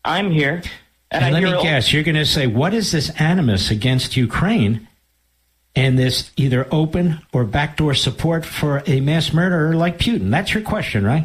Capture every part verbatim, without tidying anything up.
I'm here. And, and I let me guess, you're going to say, what is this animus against Ukraine and this either open or backdoor support for a mass murderer like Putin? That's your question, right?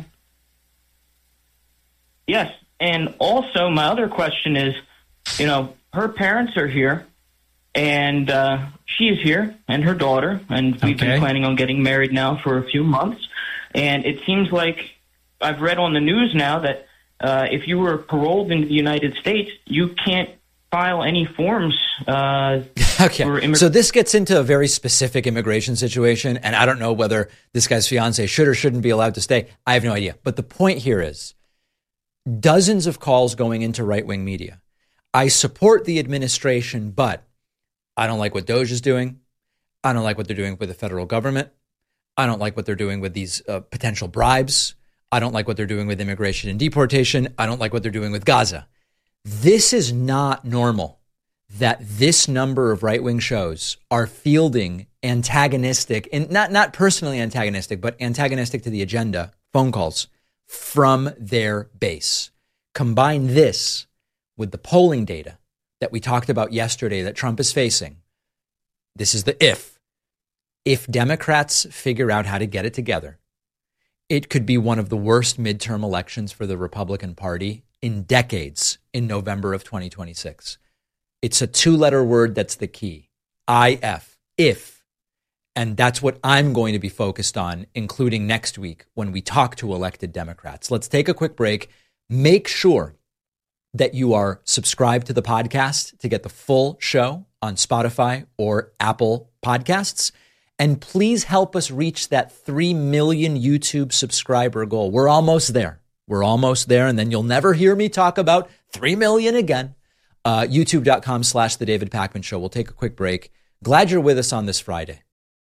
Yes. And also my other question is, you know, her parents are here and uh, she is here and her daughter. And we've okay. been planning on getting married now for a few months. And it seems like I've read on the news now that uh, if you were paroled into the United States, you can't file any forms. Uh, okay. For immig- so this gets into a very specific immigration situation. And I don't know whether this guy's fiance should or shouldn't be allowed to stay. I have no idea. But the point here is dozens of calls going into right-wing media. I support the administration, but I don't like what Doge is doing. I don't like what they're doing with the federal government. I don't like what they're doing with these uh, potential bribes. I don't like what they're doing with immigration and deportation. I don't like what they're doing with Gaza. This is not normal that this number of right-wing shows are fielding antagonistic, and not, not personally antagonistic, but antagonistic to the agenda phone calls from their base. Combine this with the polling data that we talked about yesterday that Trump is facing. This is the if. If Democrats figure out how to get it together, it could be one of the worst midterm elections for the Republican Party in decades in November of twenty twenty-six. It's a two-letter word that's the key. I F, if. And that's what I'm going to be focused on, including next week when we talk to elected Democrats. Let's take a quick break. Make sure that you are subscribed to the podcast to get the full show on Spotify or Apple Podcasts. And please help us reach that three million YouTube subscriber goal. We're almost there. We're almost there. And then you'll never hear me talk about three million again. Uh, YouTube.com slash The David Pakman Show. We'll take a quick break. Glad you're with us on this Friday.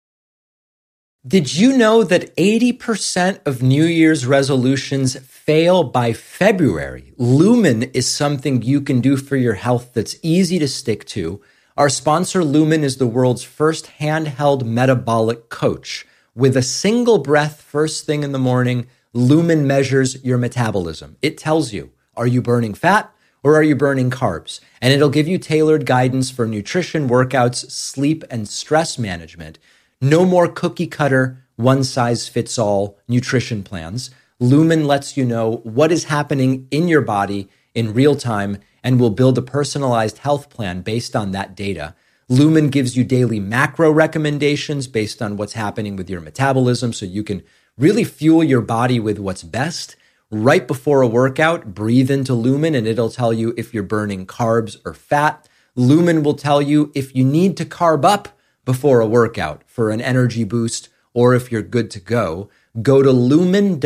Did you know that eighty percent of New Year's resolutions fail by February? Lumen is something you can do for your health that's easy to stick to. Our sponsor, Lumen, is the world's first handheld metabolic coach. With a single breath first thing in the morning, Lumen measures your metabolism. It tells you, are you burning fat or are you burning carbs? And it'll give you tailored guidance for nutrition, workouts, sleep, and stress management. No more cookie cutter, one-size-fits-all nutrition plans. Lumen lets you know what is happening in your body in real time and will build a personalized health plan based on that data. Lumen gives you daily macro recommendations based on what's happening with your metabolism so you can really fuel your body with what's best. Right before a workout, breathe into Lumen and it'll tell you if you're burning carbs or fat. Lumen will tell you if you need to carb up before a workout for an energy boost or if you're good to go. Go to lumen.me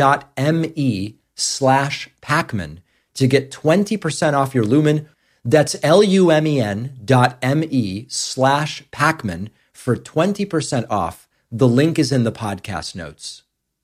slash Pakman to get twenty percent off your Lumen. That's L-U-M-E-N dot M-E slash Pakman for twenty percent off. The link is in the podcast notes.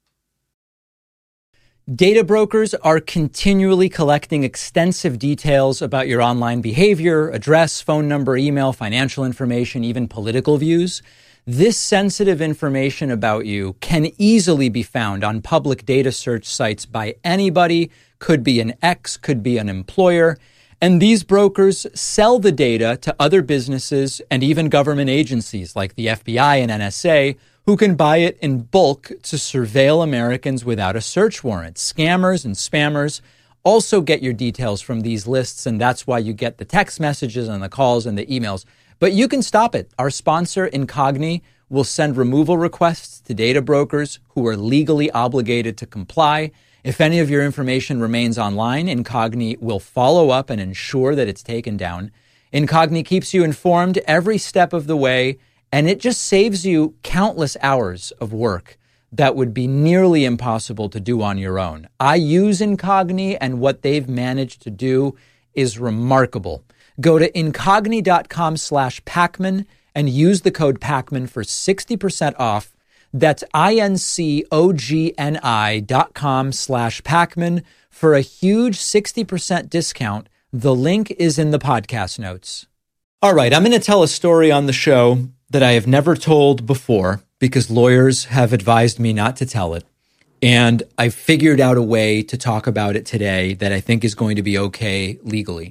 Data brokers are continually collecting extensive details about your online behavior, address, phone number, email, financial information, even political views. This sensitive information about you can easily be found on public data search sites by anybody, could be an ex, could be an employer. And these brokers sell the data to other businesses and even government agencies like the F B I and N S A, who can buy it in bulk to surveil Americans without a search warrant. Scammers and spammers also get your details from these lists, and that's why you get the text messages and the calls and the emails. But you can stop it. Our sponsor, Incogni, will send removal requests to data brokers who are legally obligated to comply. If any of your information remains online, Incogni will follow up and ensure that it's taken down. Incogni keeps you informed every step of the way, and it just saves you countless hours of work that would be nearly impossible to do on your own. I use Incogni, and what they've managed to do is remarkable. Go to incogni.com slash Pakman and use the code Pakman for sixty percent off. That's I-N-C-O-G-N-I dot com slash Pakman for a huge sixty percent discount. The link is in the podcast notes. All right, I'm going to tell a story on the show that I have never told before because lawyers have advised me not to tell it. And I figured out a way to talk about it today that I think is going to be okay legally.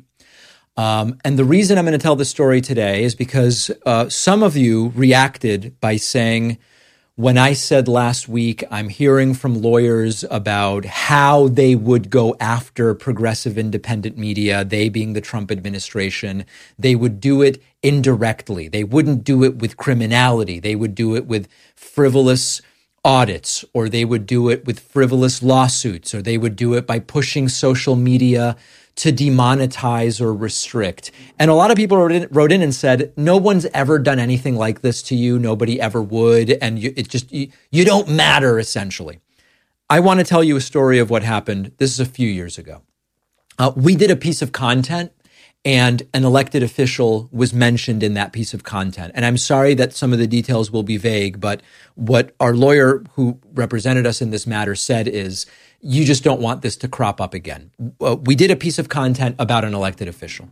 Um, and the reason I'm going to tell this story today is because uh, some of you reacted by saying, when I said last week, I'm hearing from lawyers about how they would go after progressive independent media, they being the Trump administration, they would do it indirectly. They wouldn't do it with criminality. They would do it with frivolous audits, or they would do it with frivolous lawsuits, or they would do it by pushing social media to demonetize or restrict. And a lot of people wrote in, wrote in and said, no one's ever done anything like this to you. Nobody ever would. And you, it just, you, you don't matter, essentially. I want to tell you a story of what happened. This is a few years ago. Uh, we did a piece of content, and an elected official was mentioned in that piece of content. And I'm sorry that some of the details will be vague, but what our lawyer who represented us in this matter said is, you just don't want this to crop up again. Uh, we did a piece of content about an elected official.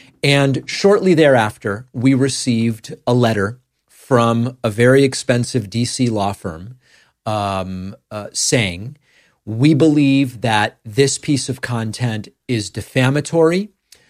And shortly thereafter, we received a letter from a very expensive D C law firm um, uh, saying, we believe that this piece of content is defamatory.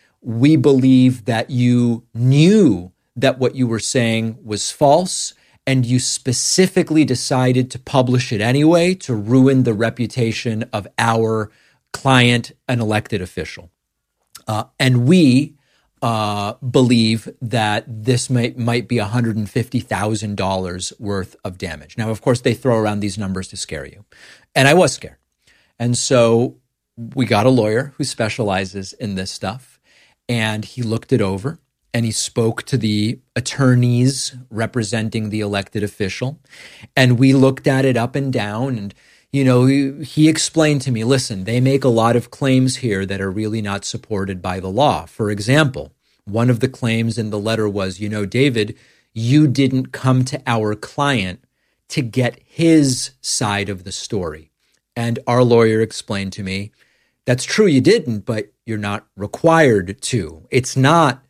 We believe that you knew that what you were saying was false, and you specifically decided to publish it anyway to ruin the reputation of our client, an elected official. Uh, and we uh, believe that this might, might be one hundred fifty thousand dollars worth of damage. Now, of course, they throw around these numbers to scare you. And I was scared. And so we got a lawyer who specializes in this stuff, and he looked it over. And he spoke to the attorneys representing the elected official. And we looked at it up and down. And, you know, he, he explained to me, listen, they make a lot of claims here that are really not supported by the law. For example, one of the claims in the letter was, you know, David, you didn't come to our client to get his side of the story. And our lawyer explained to me, that's true, you didn't, but you're not required to. It's not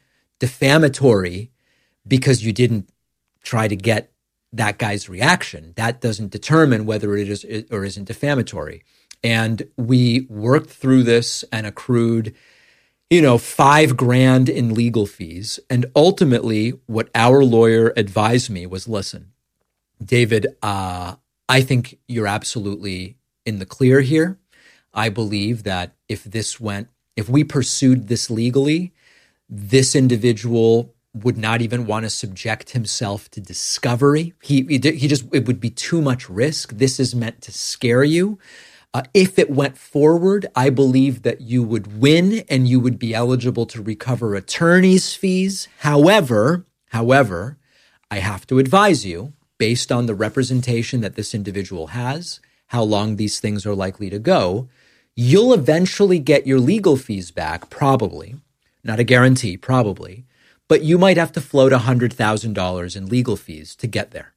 defamatory because you didn't try to get that guy's reaction. That doesn't determine whether it is or isn't defamatory. And we worked through this and accrued, you know, five grand in legal fees. And ultimately, what our lawyer advised me was, listen, David, uh, I think you're absolutely in the clear here. I believe that if this went, if we pursued this legally, this individual would not even want to subject himself to discovery. He, he, he just, it would be too much risk. This is meant to scare you. Uh, if it went forward, I believe that you would win and you would be eligible to recover attorney's fees. However, however, I have to advise you, based on the representation that this individual has, how long these things are likely to go, you'll eventually get your legal fees back, probably. Not a guarantee, probably, but you might have to float one hundred thousand dollars in legal fees to get there.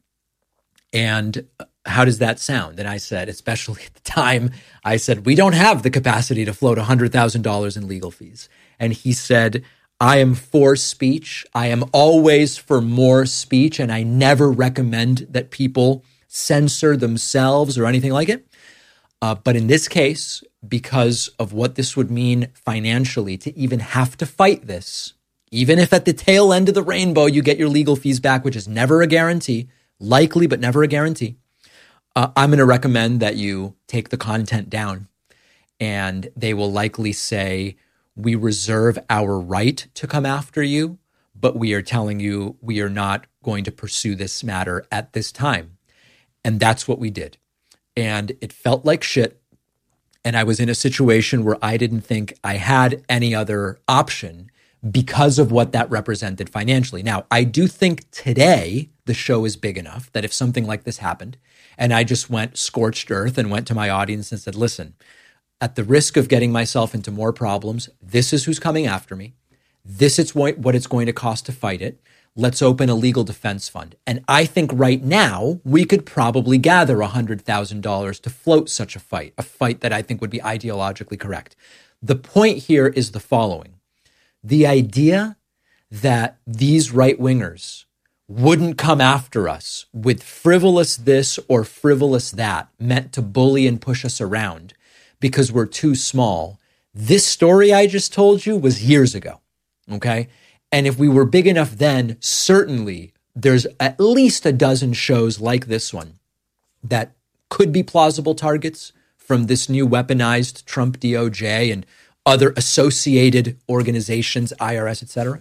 And how does that sound? And I said, especially at the time, I said, we don't have the capacity to float one hundred thousand dollars in legal fees. And he said, I am for speech. I am always for more speech, and I never recommend that people censor themselves or anything like it. Uh, but in this case, because of what this would mean financially to even have to fight this, even if at the tail end of the rainbow you get your legal fees back, which is never a guarantee, likely but never a guarantee, uh, I'm going to recommend that you take the content down. And they will likely say, we reserve our right to come after you, but we are telling you we are not going to pursue this matter at this time. And that's what we did. And it felt like shit. And I was in a situation where I didn't think I had any other option because of what that represented financially. Now, I do think today the show is big enough that if something like this happened and I just went scorched earth and went to my audience and said, listen, at the risk of getting myself into more problems, this is who's coming after me. This is what it's going to cost to fight it. Let's open a legal defense fund. And I think right now we could probably gather one hundred thousand dollars to float such a fight, a fight that I think would be ideologically correct. The point here is the following. The idea that these right-wingers wouldn't come after us with frivolous this or frivolous that meant to bully and push us around because we're too small. This story I just told you was years ago, okay? And if we were big enough then, certainly there's at least a dozen shows like this one that could be plausible targets from this new weaponized Trump D O J and other associated organizations, I R S, et cetera.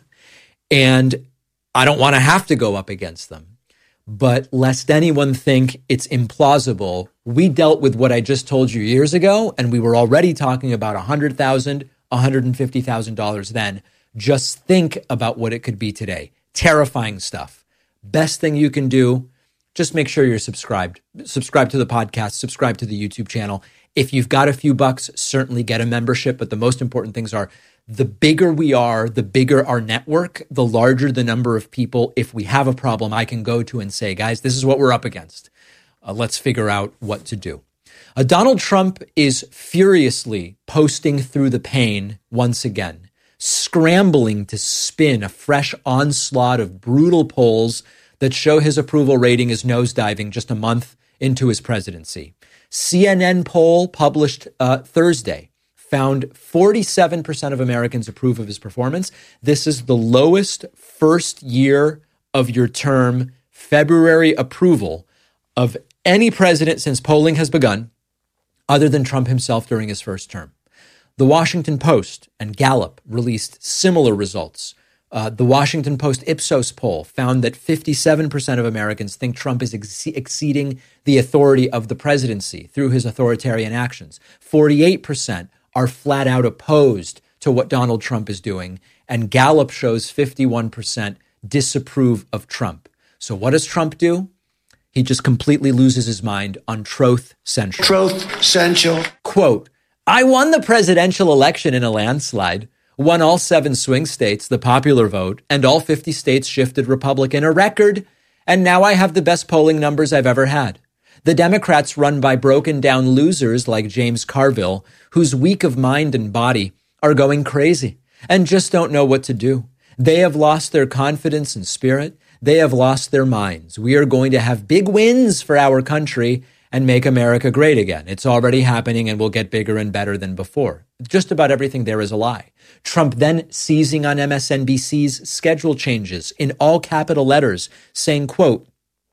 And I don't want to have to go up against them. But lest anyone think it's implausible, we dealt with what I just told you years ago, and we were already talking about one hundred thousand dollars, one hundred fifty thousand dollars then. Just think about what it could be today. Terrifying stuff. Best thing you can do, just make sure you're subscribed. Subscribe to the podcast, subscribe to the YouTube channel. If you've got a few bucks, certainly get a membership. But the most important things are, the bigger we are, the bigger our network, the larger the number of people. If we have a problem, I can go to and say, guys, this is what we're up against. Uh, let's figure out what to do. Uh, Donald Trump is furiously posting through the pain once again, scrambling to spin a fresh onslaught of brutal polls that show his approval rating is nosediving just a month into his presidency. C N N poll published uh, Thursday found forty-seven percent of Americans approve of his performance. This is the lowest first year of your term February approval of any president since polling has begun, other than Trump himself during his first term. The Washington Post and Gallup released similar results. Uh, the Washington Post Ipsos poll found that fifty-seven percent of Americans think Trump is ex- exceeding the authority of the presidency through his authoritarian actions. forty-eight percent are flat out opposed to what Donald Trump is doing. And Gallup shows fifty-one percent disapprove of Trump. So what does Trump do? He just completely loses his mind on Truth Central. Truth Central. Quote, I won the presidential election in a landslide, won all seven swing states, the popular vote, and all fifty states shifted Republican, a record, and now I have the best polling numbers I've ever had. The Democrats run by broken down losers like James Carville, who's weak of mind and body, are going crazy and just don't know what to do. They have lost their confidence and spirit. They have lost their minds. We are going to have big wins for our country and make America great again. It's already happening and will get bigger and better than before. Just about everything there is a lie. Trump then seizing on M S N B C's schedule changes in all capital letters, saying, quote,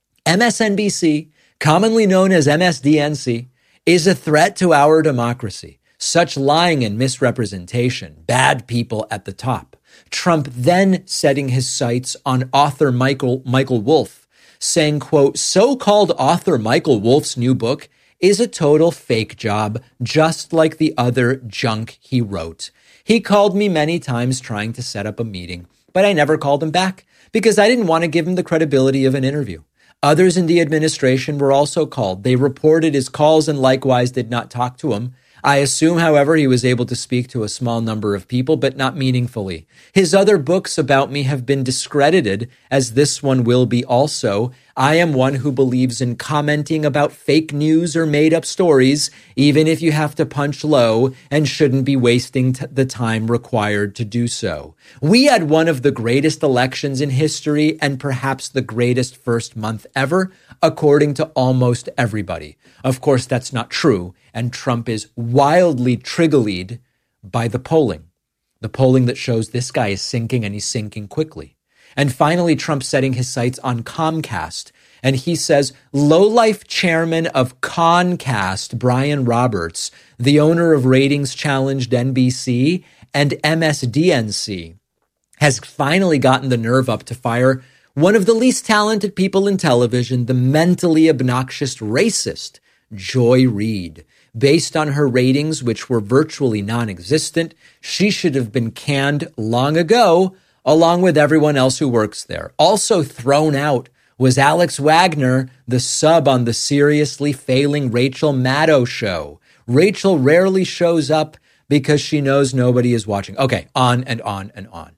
M S N B C, commonly known as M S D N C, is a threat to our democracy. Such lying and misrepresentation, bad people at the top. Trump then setting his sights on author Michael Michael Wolff, saying, quote, so-called author Michael Wolff's new book is a total fake job, just like the other junk he wrote. He called me many times trying to set up a meeting, but I never called him back because I didn't want to give him the credibility of an interview. Others in the administration were also called. They reported his calls and likewise did not talk to him. I assume, however, he was able to speak to a small number of people, but not meaningfully. His other books about me have been discredited, as this one will be also. I am one who believes in commenting about fake news or made-up stories, even if you have to punch low, and shouldn't be wasting t- the time required to do so. We had one of the greatest elections in history and perhaps the greatest first month ever, according to almost everybody. Of course, that's not true, and Trump is wildly triggered by the polling. The polling that shows this guy is sinking and he's sinking quickly. And finally, Trump setting his sights on Comcast. And he says, lowlife chairman of Concast, Brian Roberts, the owner of ratings-challenged N B C and M S D N C, has finally gotten the nerve up to fire one of the least talented people in television, the mentally obnoxious racist Joy Reid. Based on her ratings, which were virtually non-existent, she should have been canned long ago, along with everyone else who works there. Also thrown out was Alex Wagner, the sub on the seriously failing Rachel Maddow show. Rachel rarely shows up because she knows nobody is watching. Okay, on and on and on.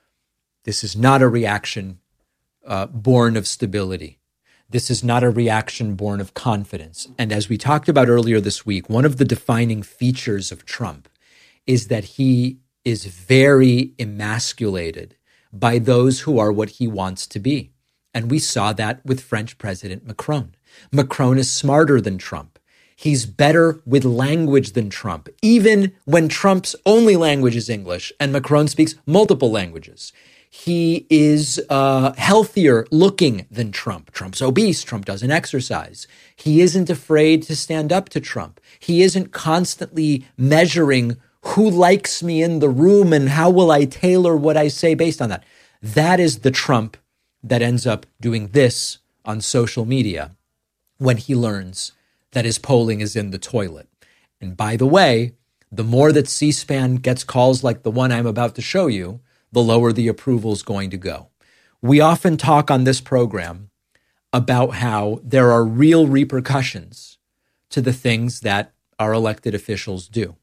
This is not a reaction uh, born of stability. This is not a reaction born of confidence. And as we talked about earlier this week, one of the defining features of Trump is that he is very emasculated by those who are what he wants to be. And we saw that with French President Macron. Macron is smarter than Trump. He's better with language than Trump, even when Trump's only language is English and Macron speaks multiple languages. He is uh, healthier looking than Trump. Trump's obese. Trump doesn't exercise. He isn't afraid to stand up to Trump. He isn't constantly measuring who likes me in the room and how will I tailor what I say based on that. That is the Trump that ends up doing this on social media when he learns that his polling is in the toilet. And by the way, the more that C-SPAN gets calls like the one I'm about to show you, the lower the approval is going to go. We often talk on this program about how there are real repercussions to the things that our elected officials do.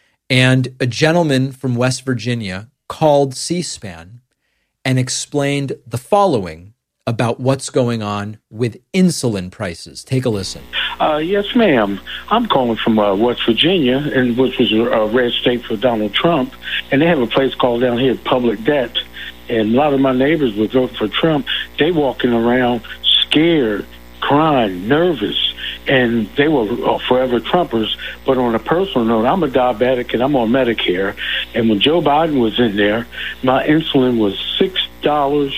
And a gentleman from West Virginia called C-SPAN and explained the following about what's going on with insulin prices. Take a listen. Uh, yes, ma'am. I'm calling from uh, West Virginia, and which was a, a red state for Donald Trump. And they have a place called down here Public Debt. And a lot of my neighbors would vote for Trump. They walking around scared, crying, nervous. And they were uh, forever Trumpers. But on a personal note, I'm a diabetic and I'm on Medicare. And when Joe Biden was in there, my insulin was six dollars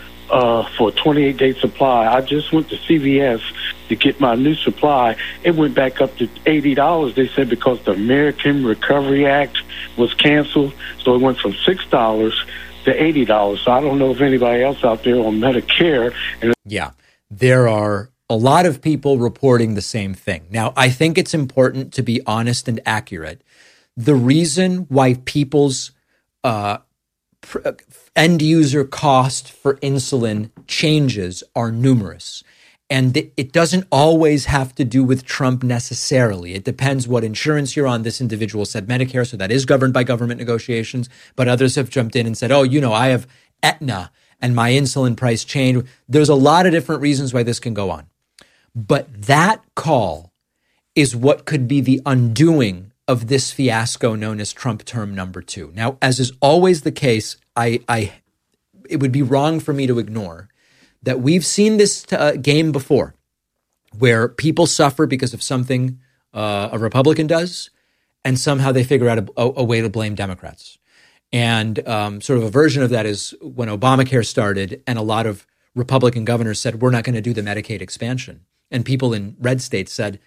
uh, for a twenty-eight day supply. I just went to C V S to get my new supply. It went back up to eighty dollars, they said, because the American Recovery Act was canceled. So it went from six dollars to eighty dollars. So I don't know if anybody else out there on Medicare. And yeah, there are a lot of people reporting the same thing. Now, I think it's important to be honest and accurate. The reason why people's uh, pr- end user cost for insulin changes are numerous. And th- it doesn't always have to do with Trump necessarily. It depends what insurance you're on. This individual said Medicare, so that is governed by government negotiations. But others have jumped in and said, oh, you know, I have Aetna and my insulin price changed. There's a lot of different reasons why this can go on. But that call is what could be the undoing of this fiasco known as Trump term number two. Now, as is always the case, I, I it would be wrong for me to ignore that we've seen this uh, game before where people suffer because of something uh, a Republican does, and somehow they figure out a, a, a way to blame Democrats. And um, sort of a version of that is when Obamacare started and a lot of Republican governors said, we're not going to do the Medicaid expansion. And people in red states said,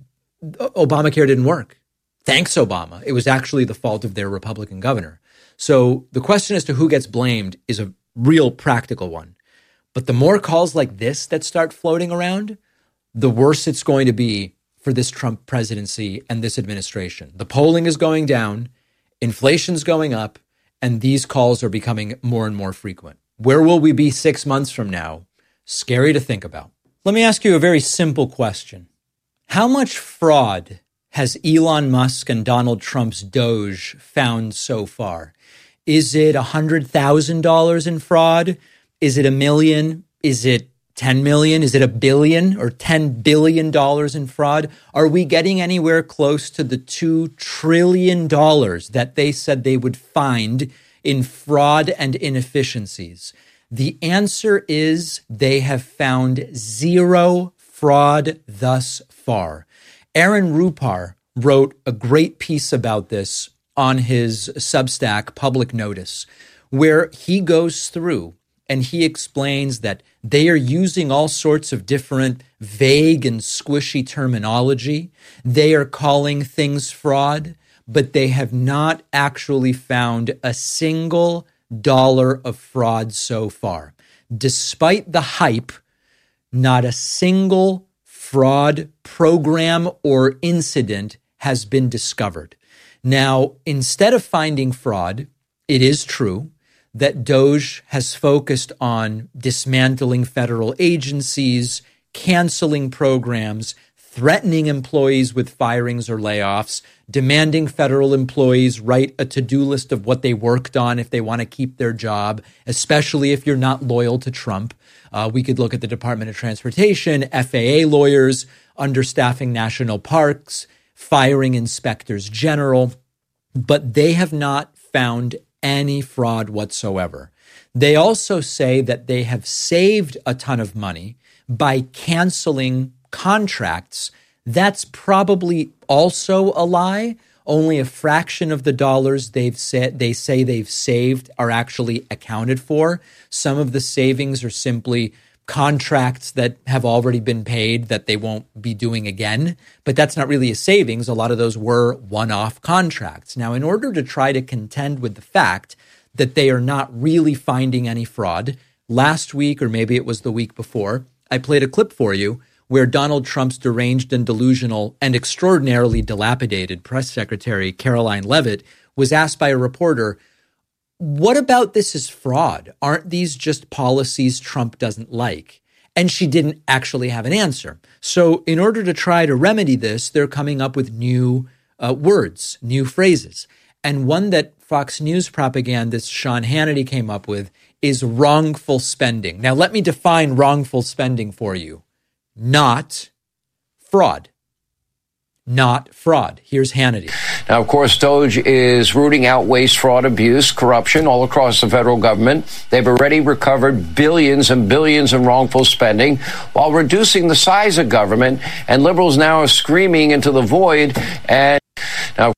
Obamacare didn't work. Thanks, Obama. It was actually the fault of their Republican governor. So the question as to who gets blamed is a real practical one. But the more calls like this that start floating around, the worse it's going to be for this Trump presidency and this administration. The polling is going down, inflation's going up, and these calls are becoming more and more frequent. Where will we be six months from now? Scary to think about. Let me ask you a very simple question. How much fraud has Elon Musk and Donald Trump's Doge found so far? Is it one hundred thousand dollars in fraud? Is it a million? Is it ten million? Is it a billion or ten billion dollars in fraud? Are we getting anywhere close to the two trillion dollars that they said they would find in fraud and inefficiencies? The answer is they have found zero fraud thus far. Aaron Rupar wrote a great piece about this on his Substack Public Notice, where he goes through and he explains that they are using all sorts of different vague and squishy terminology. They are calling things fraud, but they have not actually found a single dollar of fraud so far. Despite the hype, not a single fraud program or incident has been discovered. Now, instead of finding fraud, it is true that Doge has focused on dismantling federal agencies, canceling programs, threatening employees with firings or layoffs, demanding federal employees write a to-do list of what they worked on if they want to keep their job, especially if you're not loyal to Trump. Uh, we could look at the Department of Transportation, F A A lawyers, understaffing national parks, firing inspectors general, but they have not found any fraud whatsoever. They also say that they have saved a ton of money by canceling contracts. That's probably also a lie. Only a fraction of the dollars they've said they say they've saved are actually accounted for. Some of the savings are simply contracts that have already been paid that they won't be doing again. But that's not really a savings. A lot of those were one-off contracts. Now, in order to try to contend with the fact that they are not really finding any fraud, last week, or maybe it was the week before, I played a clip for you where Donald Trump's deranged and delusional and extraordinarily dilapidated press secretary, Caroline Leavitt, was asked by a reporter, what about this is fraud? Aren't these just policies Trump doesn't like? And she didn't actually have an answer. So in order to try to remedy this, they're coming up with new uh, words, new phrases. And one that Fox News propagandist Sean Hannity came up with is wrongful spending. Now, let me define wrongful spending for you. Not fraud. Not fraud. Here's Hannity. Now, of course, DOGE is rooting out waste, fraud, abuse, corruption all across the federal government. They've already recovered billions and billions in wrongful spending while reducing the size of government. And liberals now are screaming into the void. And now,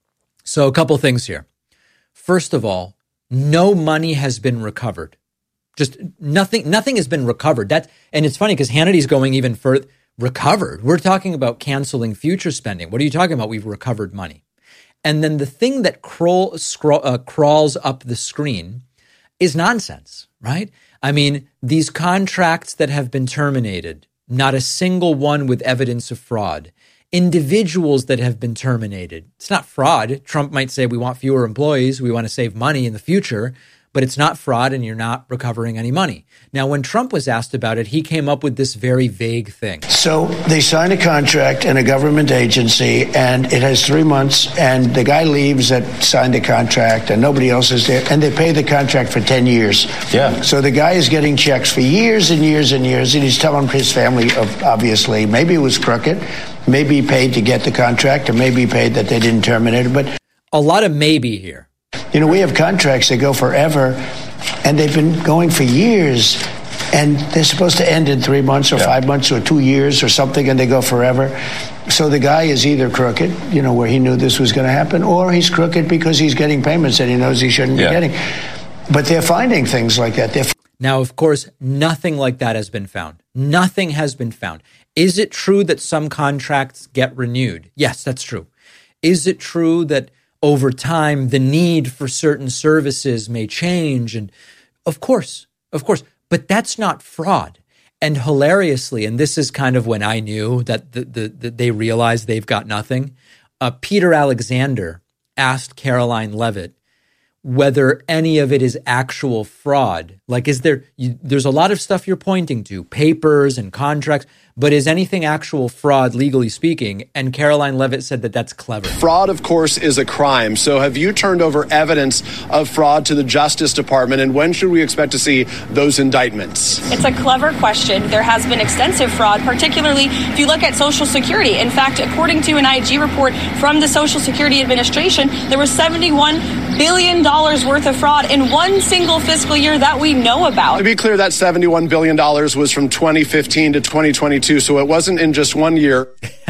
so a couple things here. First of all, no money has been recovered. Just nothing, nothing has been recovered. That, and it's funny because Hannity's going even further. Recovered. We're talking about canceling future spending. What are you talking about? We've recovered money. And then the thing that crawl, scroll, uh, crawls up the screen is nonsense, right? I mean, these contracts that have been terminated, not a single one with evidence of fraud. Individuals that have been terminated. It's not fraud. Trump might say we want fewer employees, we want to save money in the future, but it's not fraud and you're not recovering any money. Now, when Trump was asked about it, he came up with this very vague thing. So they sign a contract in a government agency and it has three months and the guy leaves that signed the contract and nobody else is there and they pay the contract for ten years. Yeah. So the guy is getting checks for years and years and years and he's telling his family, of obviously, maybe it was crooked, maybe he paid to get the contract or maybe he paid that they didn't terminate it. But a lot of maybe here. You know, we have contracts that go forever, and they've been going for years, and they're supposed to end in three months or yeah. five months or two years or something, and they go forever. So the guy is either crooked, you know, where he knew this was going to happen, or he's crooked because he's getting payments that he knows he shouldn't yeah. be getting. But they're finding things like that. They're now, of course, nothing like that has been found. Nothing has been found. Is it true that some contracts get renewed? Yes, that's true. Is it true that over time, the need for certain services may change? And of course, of course, but that's not fraud. And hilariously, and this is kind of when I knew that the, the, the, they realized they've got nothing, uh, Peter Alexander asked Caroline Leavitt whether any of it is actual fraud. Like, is there, you, there's a lot of stuff you're pointing to, papers and contracts, but is anything actual fraud, legally speaking? And Caroline Leavitt said that that's clever. Fraud, of course, is a crime. So have you turned over evidence of fraud to the Justice Department? And when should we expect to see those indictments? It's a clever question. There has been extensive fraud, particularly if you look at Social Security. In fact, according to an I G report from the Social Security Administration, there was seventy-one billion dollars worth of fraud in one single fiscal year that we know about. To be clear, that seventy-one billion dollars was from twenty fifteen to twenty twenty-two. So it wasn't in just one year.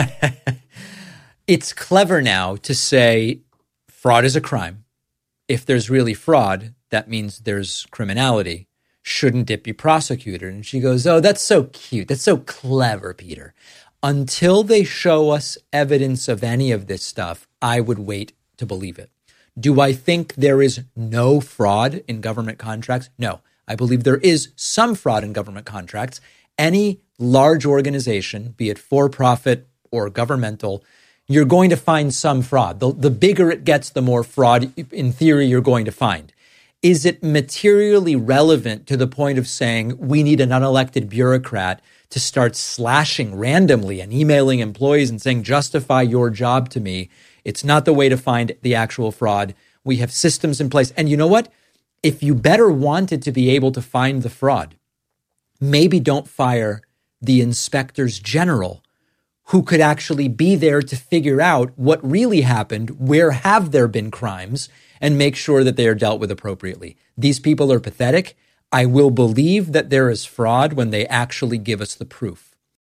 It's clever now to say fraud is a crime. If there's really fraud, that means there's criminality. Shouldn't it be prosecuted? And she goes, oh, that's so cute. That's so clever, Peter. Until they show us evidence of any of this stuff, I would wait to believe it. Do I think there is no fraud in government contracts? No. I believe there is some fraud in government contracts. Any large organization, be it for-profit or governmental, you're going to find some fraud. The, the bigger it gets, the more fraud, in theory, you're going to find. Is it materially relevant to the point of saying we need an unelected bureaucrat to start slashing randomly and emailing employees and saying, justify your job to me? It's not the way to find the actual fraud. We have systems in place. And you know what? If you better wanted to be able to find the fraud, maybe don't fire the inspectors general who could actually be there to figure out what really happened, where have there been crimes, and make sure that they are dealt with appropriately. These people are pathetic. I will believe that there is fraud when they actually give us the proof.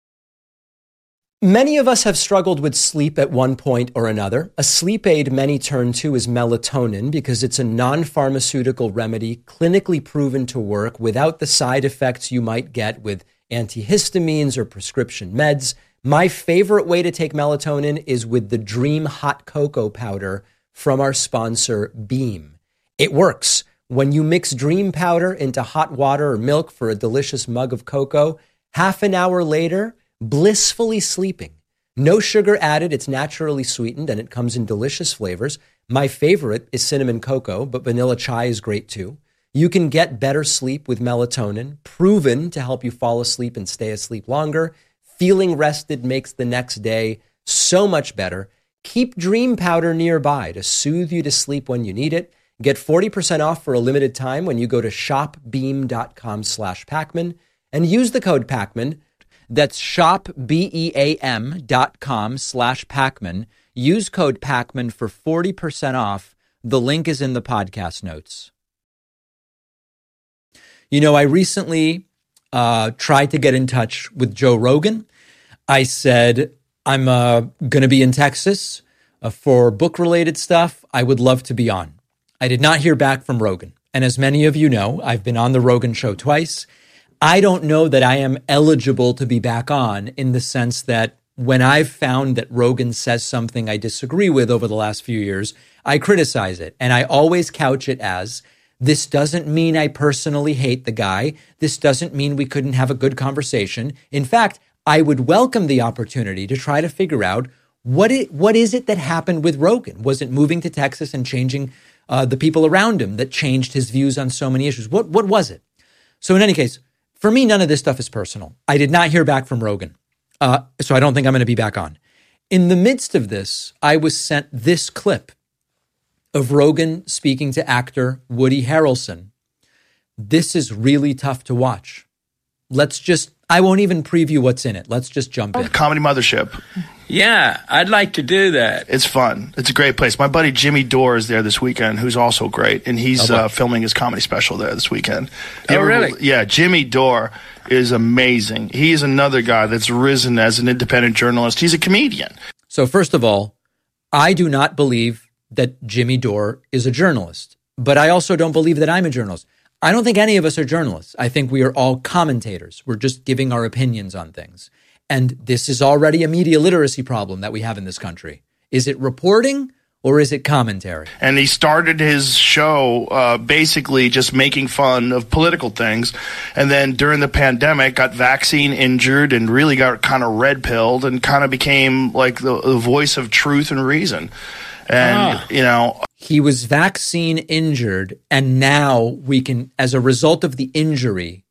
Many of us have struggled with sleep at one point or another. A sleep aid many turn to is melatonin because it's a non-pharmaceutical remedy clinically proven to work without the side effects you might get with antihistamines or prescription meds. My favorite way to take melatonin is with the Dream Hot Cocoa Powder from our sponsor, Beam. It works. When you mix Dream Powder into hot water or milk for a delicious mug of cocoa, half an hour later, blissfully sleeping. No sugar added, it's naturally sweetened, and it comes in delicious flavors. My favorite is cinnamon cocoa, but vanilla chai is great too. You can get better sleep with melatonin, proven to help you fall asleep and stay asleep longer. Feeling rested makes the next day so much better. Keep Dream Powder nearby to soothe you to sleep when you need it. Get forty percent off for a limited time when you go to shopbeam.com slash Pacman and use the code Pacman. That's shopbeam dot com slash Pacman. Use code Pacman for forty percent off. The link is in the podcast notes. You know, I recently uh, tried to get in touch with Joe Rogan. I said, I'm uh, going to be in Texas uh, for book-related stuff. I would love to be on. I did not hear back from Rogan. And as many of you know, I've been on the Rogan show twice. I don't know that I am eligible to be back on in the sense that when I've found that Rogan says something I disagree with over the last few years, I criticize it. And I always couch it as, this doesn't mean I personally hate the guy. This doesn't mean we couldn't have a good conversation. In fact, I would welcome the opportunity to try to figure out what it, what is it that happened with Rogan? Was it moving to Texas and changing uh, the people around him that changed his views on so many issues? What, what was it? So in any case, for me, none of this stuff is personal. I did not hear back from Rogan, uh, so I don't think I'm going to be back on. In the midst of this, I was sent this clip of Rogan speaking to actor Woody Harrelson. This is really tough to watch. Let's just, I won't even preview what's in it. Let's just jump in. Comedy Mothership. Yeah, I'd like to do that. It's fun. It's a great place. My buddy Jimmy Dore is there this weekend, who's also great, and he's oh, uh, filming his comedy special there this weekend. Oh, ever, really? Yeah, Jimmy Dore is amazing. He's another guy that's risen as an independent journalist. He's a comedian. So first of all, I do not believe that Jimmy Dore is a journalist, but I also don't believe that I'm a journalist. I don't think any of us are journalists. I think we are all commentators. We're just giving our opinions on things. And this is already a media literacy problem that we have in this country. Is it reporting or is it commentary? And he started his show uh, basically just making fun of political things. And then during the pandemic, got vaccine injured and really got kind of red pilled and kind of became like the, the voice of truth and reason. And, ah. you know, he was vaccine injured, and now we can, as a result of the injury,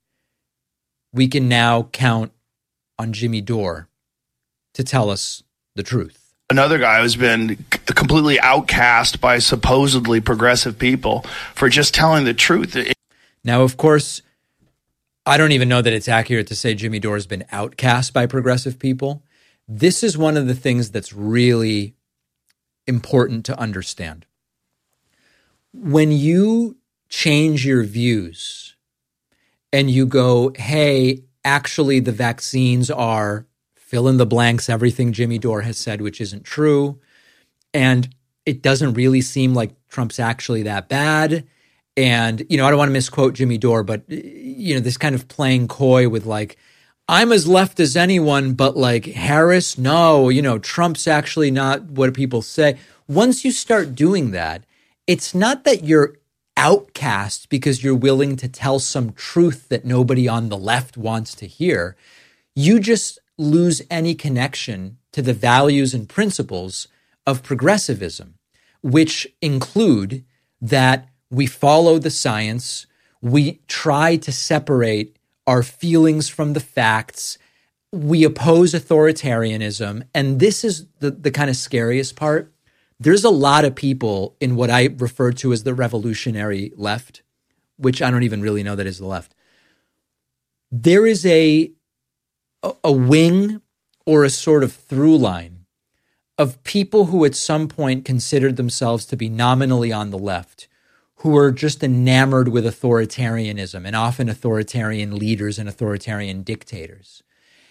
we can now count on Jimmy Dore to tell us the truth. Another guy who's been completely outcast by supposedly progressive people for just telling the truth. Now, of course, I don't even know that it's accurate to say Jimmy Dore has been outcast by progressive people. This is one of the things that's really important to understand. When you change your views and you go, hey, actually the vaccines are fill in the blanks, everything Jimmy Dore has said, which isn't true, and it doesn't really seem like Trump's actually that bad. And, you know, I don't want to misquote Jimmy Dore, but, you know, this kind of playing coy with like, I'm as left as anyone, but like Harris, no, you know, Trump's actually not what people say. Once you start doing that, it's not that you're outcast because you're willing to tell some truth that nobody on the left wants to hear. You just lose any connection to the values and principles of progressivism, which include that we follow the science, we try to separate our feelings from the facts, we oppose authoritarianism, and this is the, the kind of scariest part. There's a lot of people in what I refer to as the revolutionary left, which I don't even really know that is the left. There is a, a wing or a sort of through line of people who at some point considered themselves to be nominally on the left, who are just enamored with authoritarianism and often authoritarian leaders and authoritarian dictators.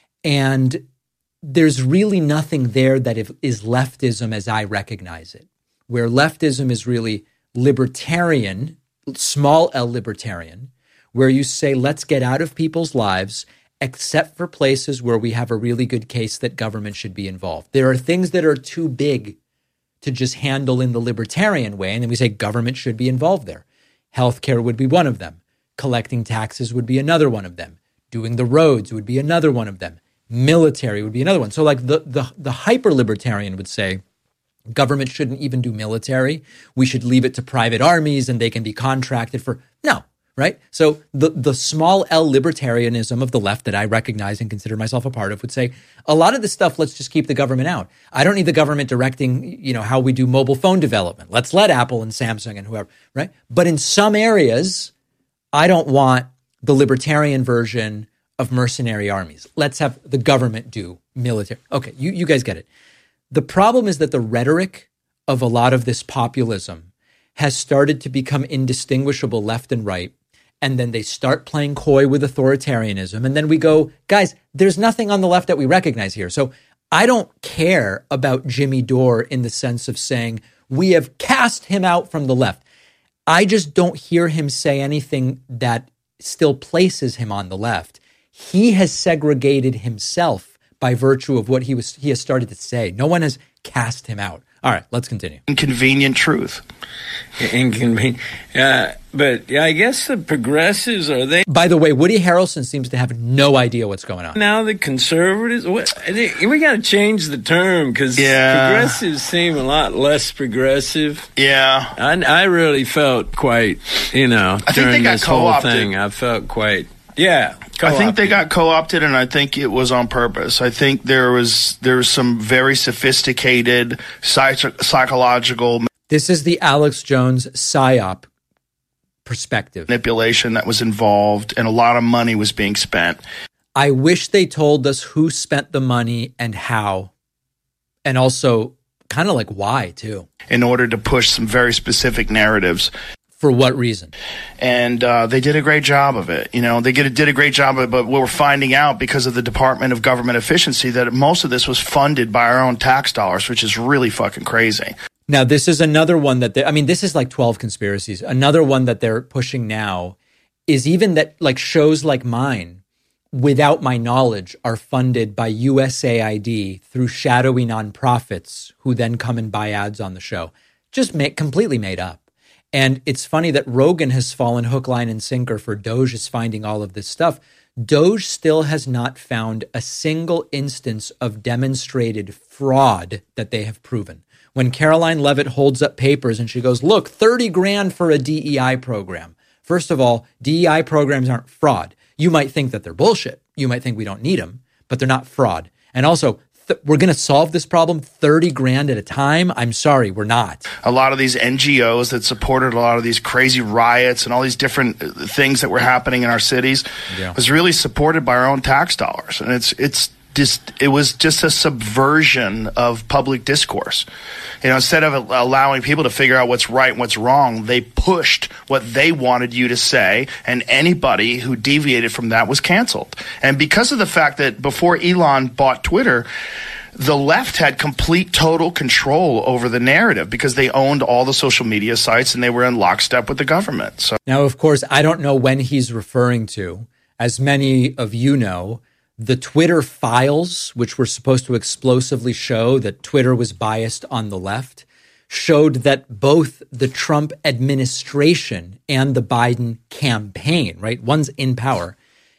And there's really nothing there that is leftism as I recognize it, where leftism is really libertarian, small L libertarian, where you say, let's get out of people's lives, except for places where we have a really good case that government should be involved. There are things that are too big to just handle in the libertarian way, and then we say government should be involved there. Healthcare would be one of them. Collecting taxes would be another one of them. Doing the roads would be another one of them. Military would be another one. So like the the, the hyper-libertarian would say, government shouldn't even do military. We should leave it to private armies and they can be contracted for... No, right? So the, the small L libertarianism of the left that I recognize and consider myself a part of would say, a lot of this stuff, let's just keep the government out. I don't need the government directing, you know, how we do mobile phone development. Let's let Apple and Samsung and whoever, right? But in some areas, I don't want the libertarian version of mercenary armies. Let's have the government do military. Okay, you, you guys get it. The problem is that the rhetoric of a lot of this populism has started to become indistinguishable left and right. And then they start playing coy with authoritarianism. And then we go, guys, there's nothing on the left that we recognize here. So I don't care about Jimmy Dore in the sense of saying, we have cast him out from the left. I just don't hear him say anything that still places him on the left. He has segregated himself by virtue of what he was he has started to say. No one has cast him out. All right, let's continue. Inconvenient truth. Inconvenient. Uh, but yeah, I guess the progressives are they. By the way, Woody Harrelson seems to have no idea what's going on. Now the conservatives, what, we got to change the term because yeah. progressives seem a lot less progressive. Yeah. I, I really felt quite, you know, I during think they got this whole co-opted. thing, I felt quite, yeah. I think they got co-opted, and I think it was on purpose. I think there was there was some very sophisticated psych- psychological. This is the Alex Jones PSYOP perspective. Manipulation that was involved, and a lot of money was being spent. I wish they told us who spent the money and how, and also kind of like why too. In order to push some very specific narratives. For what reason? And uh, they did a great job of it. You know, they get, did a great job of it, but we're finding out because of the Department of Government Efficiency that most of this was funded by our own tax dollars, which is really fucking crazy. Now, this is another one that, I mean, this is like twelve conspiracies. Another one that they're pushing now is even that like shows like mine, without my knowledge, are funded by U S A I D through shadowy nonprofits who then come and buy ads on the show. Just make, completely made up. And it's funny that Rogan has fallen hook, line, and sinker for Doge is finding all of this stuff. Doge still has not found a single instance of demonstrated fraud that they have proven. When Caroline Levitt holds up papers and she goes, look, thirty grand for a D E I program. First of all, D E I programs aren't fraud. You might think that they're bullshit. You might think we don't need them, but they're not fraud. And also, th- we're going to solve this problem thirty grand at a time? I'm sorry, we're not. A lot of these N G Os that supported a lot of these crazy riots and all these different things that were happening in our cities yeah. was really supported by our own tax dollars. And it's it's just it was just a subversion of public discourse. You know, instead of allowing people to figure out what's right and what's wrong, they pushed what they wanted you to say, and anybody who deviated from that was canceled. And because of the fact that before Elon bought Twitter, the left had complete, total control over the narrative because they owned all the social media sites and they were in lockstep with the government. So now, of course, I don't know when he's referring to. As many of you know, the Twitter files, which were supposed to explosively show that Twitter was biased on the left, showed that both the Trump administration and the Biden campaign, right, one's in power,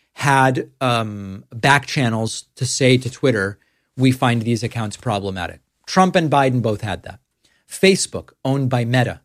had um, back channels to say to Twitter, we find these accounts problematic. Trump and Biden both had that. Facebook, owned by Meta,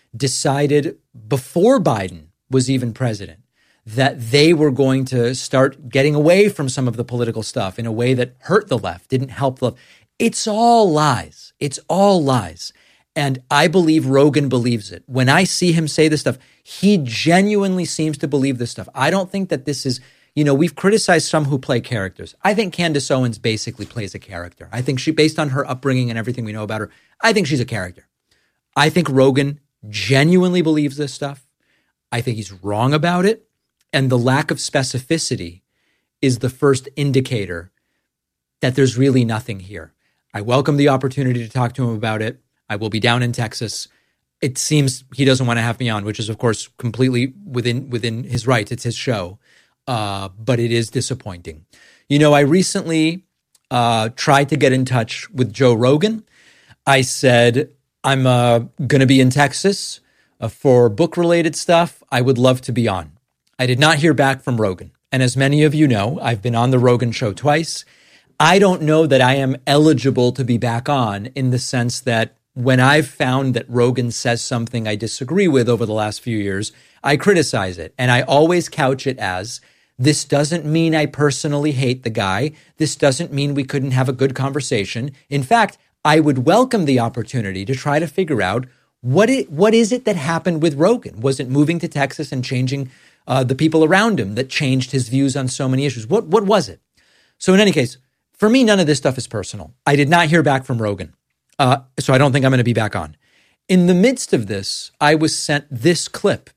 decided before Biden was even president that they were going to start getting away from some of the political stuff in a way that hurt the left, didn't help the left. It's all lies. It's all lies. And I believe Rogan believes it. When I see him say this stuff, he genuinely seems to believe this stuff. I don't think that this is you know, we've criticized some who play characters. I think Candace Owens basically plays a character. I think she, based on her upbringing and everything we know about her, I think she's a character. I think Rogan genuinely believes this stuff. I think he's wrong about it. And the lack of specificity is the first indicator that there's really nothing here. I welcome the opportunity to talk to him about it. I will be down in Texas. It seems he doesn't want to have me on, which is, of course, completely within within his rights. It's his show. Uh, but it is disappointing. You know, I recently uh, tried to get in touch with Joe Rogan. I said, I'm uh, going to be in Texas uh, for book-related stuff. I would love to be on. I did not hear back from Rogan. And as many of you know, I've been on the Rogan show twice. I don't know that I am eligible to be back on, in the sense that when I've found that Rogan says something I disagree with over the last few years, I criticize it. And I always couch it as, this doesn't mean I personally hate the guy. This doesn't mean we couldn't have a good conversation. In fact, I would welcome the opportunity to try to figure out what it, what is it that happened with Rogan? Was it moving to Texas and changing uh, the people around him that changed his views on so many issues? What, what was it? So in any case, for me, none of this stuff is personal. I did not hear back from Rogan, uh, so I don't think I'm going to be back on. In the midst of this, I was sent this clip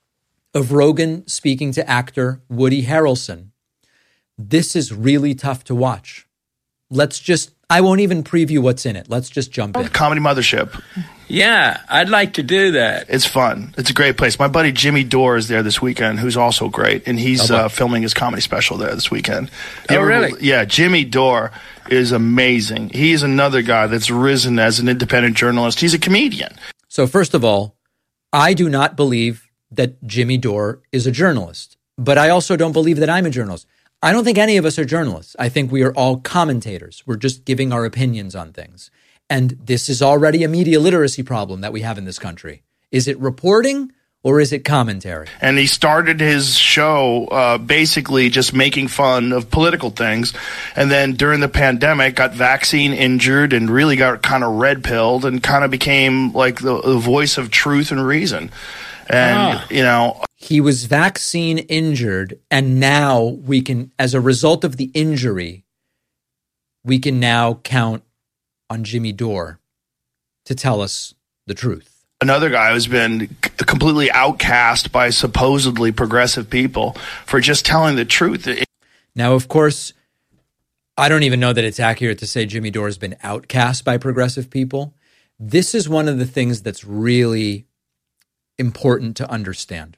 of Rogan speaking to actor Woody Harrelson. This is really tough to watch. Let's just, I won't even preview what's in it. Let's just jump in. Comedy Mothership. Yeah, I'd like to do that. It's fun. It's a great place. My buddy Jimmy Dore is there this weekend, who's also great, and he's uh, filming his comedy special there this weekend. Oh, ever, really? Yeah, Jimmy Dore is amazing. He's another guy that's risen as an independent journalist. He's a comedian. So first of all, I do not believe that Jimmy Dore is a journalist, but I also don't believe that I'm a journalist. I don't think any of us are journalists. I think we are all commentators. We're just giving our opinions on things. And this is already a media literacy problem that we have in this country. Is it reporting or is it commentary? And he started his show uh, basically just making fun of political things. And then during the pandemic, got vaccine injured and really got kind of red-pilled and kind of became like the, the voice of truth and reason. And, ah. you know, he was vaccine injured, and now we can, as a result of the injury, we can now count on Jimmy Dore to tell us the truth. Another guy who's been completely outcast by supposedly progressive people for just telling the truth. Now, of course, I don't even know that it's accurate to say Jimmy Dore has been outcast by progressive people. This is one of the things that's really important to understand.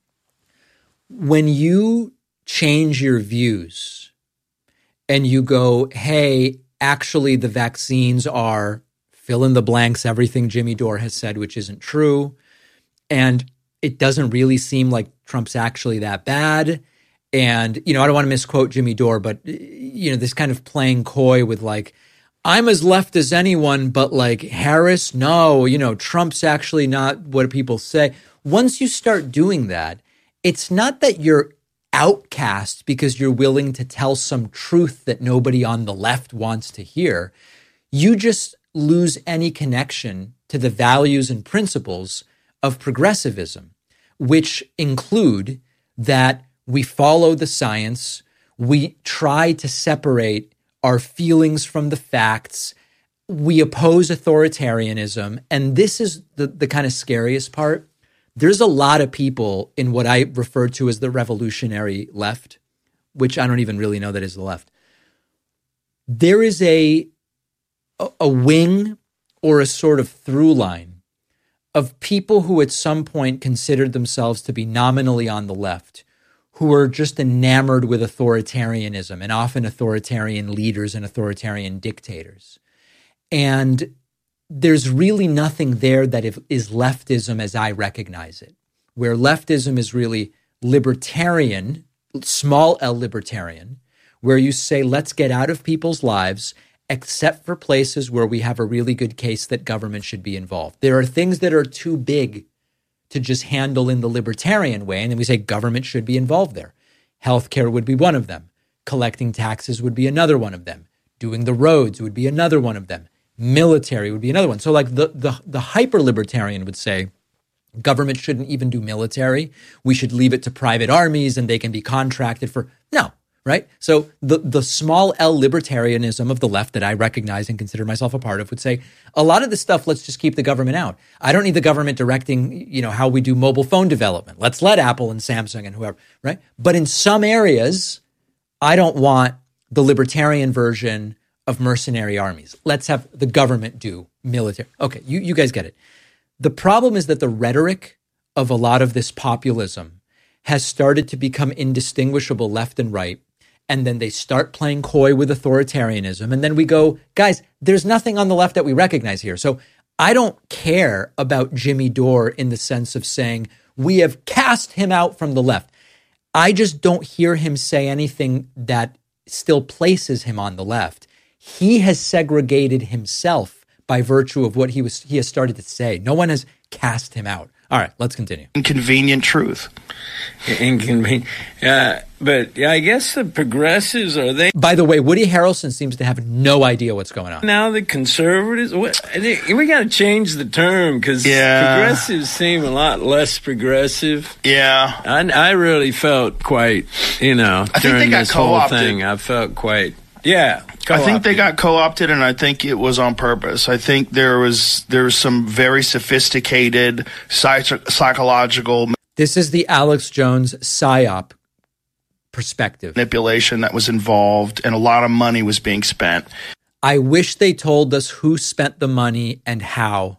When you change your views and you go, hey, actually the vaccines are fill in the blanks, everything Jimmy Dore has said, which isn't true, and it doesn't really seem like Trump's actually that bad. And, you know, I don't want to misquote Jimmy Dore, but, you know, this kind of playing coy with like, I'm as left as anyone, but like Harris, no, you know, Trump's actually not what people say. Once you start doing that, it's not that you're outcast because you're willing to tell some truth that nobody on the left wants to hear. You just lose any connection to the values and principles of progressivism, which include that we follow the science, we try to separate our feelings from the facts, we oppose authoritarianism, and this is the, the kind of scariest part. There's a lot of people in what I refer to as the revolutionary left, which I don't even really know that is the left. There is a, a, a wing or a sort of through line of people who at some point considered themselves to be nominally on the left, who are just enamored with authoritarianism and often authoritarian leaders and authoritarian dictators. And there's really nothing there that is leftism as I recognize it, where leftism is really libertarian, small L libertarian, where you say, let's get out of people's lives, except for places where we have a really good case that government should be involved. There are things that are too big to just handle in the libertarian way, and then we say government should be involved there. Healthcare would be one of them. Collecting taxes would be another one of them. Doing the roads would be another one of them. Military would be another one. So like the the, the hyper-libertarian would say, Government shouldn't even do military. We should leave it to private armies and they can be contracted for. No, right? So the, the small L libertarianism of the left that I recognize and consider myself a part of would say, a lot of this stuff, let's just keep the government out. I don't need the government directing, you know, how we do mobile phone development. Let's let Apple and Samsung and whoever, right? But in some areas, I don't want the libertarian version of mercenary armies. Let's have the government do military. Okay, you, you guys get it. The problem is that the rhetoric of a lot of this populism has started to become indistinguishable left and right. And then they start playing coy with authoritarianism. And then we go, guys, there's nothing on the left that we recognize here. So I don't care about Jimmy Dore in the sense of saying we have cast him out from the left. I just don't hear him say anything that still places him on the left. He has segregated himself by virtue of what he was he has started to say. No one has cast him out. All right, let's continue. Inconvenient truth. Inconvenient. Uh, but yeah, I guess the progressives are they. By the way, Woody Harrelson seems to have no idea what's going on. Now the conservatives, what, we got to change the term because yeah. progressives seem a lot less progressive. Yeah. I, I really felt quite, you know, I during think they got this whole co-opted. thing, I felt quite, yeah. Co-opted. I think they got co-opted, and I think it was on purpose. I think there was there was some very sophisticated psych- psychological. This is the Alex Jones PSYOP perspective. Manipulation that was involved, and a lot of money was being spent. I wish they told us who spent the money and how,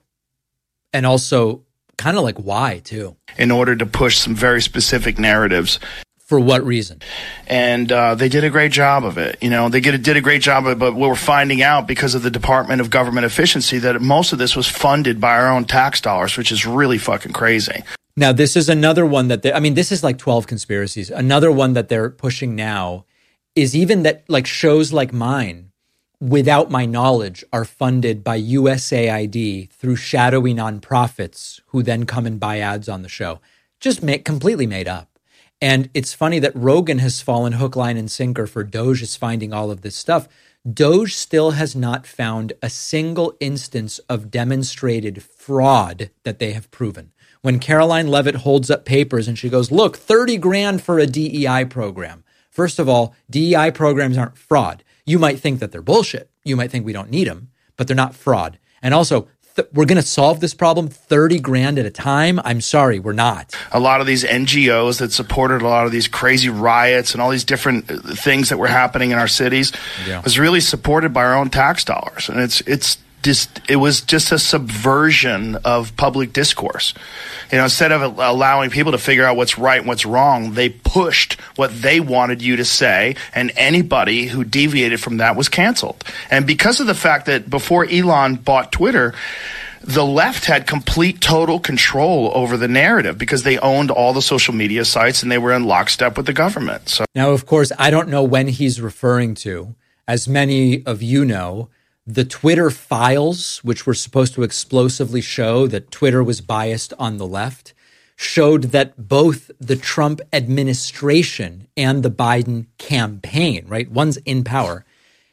and also kind of like why too. In order to push some very specific narratives. For what reason? And uh, they did a great job of it. You know, they did a, did a great job of it, but we're finding out because of the Department of Government Efficiency that most of this was funded by our own tax dollars, which is really fucking crazy. Now, this is another one that they, I mean, this is like twelve conspiracies. Another one that they're pushing now is even that like shows like mine, without my knowledge, are funded by U S A I D through shadowy nonprofits who then come and buy ads on the show. Just make, completely made up. And it's funny that Rogan has fallen hook, line, and sinker for Doge is finding all of this stuff. Doge still has not found a single instance of demonstrated fraud that they have proven. When Caroline Levitt holds up papers and she goes, look, thirty grand for a D E I program. First of all, D E I programs aren't fraud. You might think that they're bullshit. You might think we don't need them, but they're not fraud. And also, th- we're going to solve this problem thirty grand at a time. I'm sorry, we're not. A lot of these N G Os that supported a lot of these crazy riots and all these different things that were happening in our cities yeah. was really supported by our own tax dollars. And it's it's just it was just a subversion of public discourse. You know, instead of allowing people to figure out what's right and what's wrong, they pushed what they wanted you to say, and anybody who deviated from that was canceled. And because of the fact that before Elon bought Twitter, the left had complete, total control over the narrative because they owned all the social media sites and they were in lockstep with the government. So now, of course, I don't know when he's referring to. As many of you know, the Twitter files, which were supposed to explosively show that Twitter was biased on the left, showed that both the Trump administration and the Biden campaign, right, one's in power,